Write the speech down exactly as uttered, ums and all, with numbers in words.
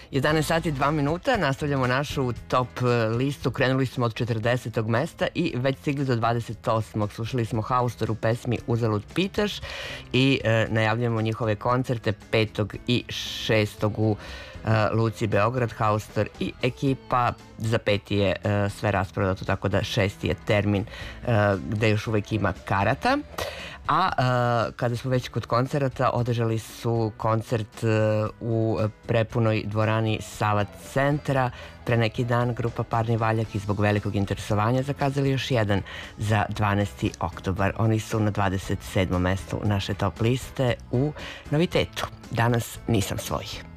jedanaest sati dva minuta, nastavljamo našu top listu, krenuli smo od četrdesetog mesta i već stigli do dvadeset osmog Slušali smo Haustor u pesmi Uzalud pitaš i e, najavljujemo njihove koncerte petog i šestog u e, Luci Beograd. Haustor i ekipa, za peti je e, sve rasprodato, tako da šesti je termin e, gde još uvek ima karata. A uh, kada smo već kod koncerata, održali su koncert uh, u prepunoj dvorani Sava centra. Pre neki dan grupa Parni valjak i zbog velikog interesovanja zakazali još jedan za dvanaesti oktobar. Oni su na dvadeset sedmom mestu naše top liste u novitetu Danas nisam svoj.